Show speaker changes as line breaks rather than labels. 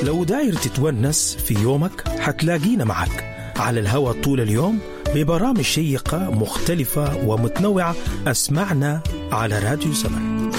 لو داير تتونس في يومك حتلاقينا معك على الهواء طول اليوم ببرامج شيقة مختلفة ومتنوعة. أسمعنا على راديو زمن.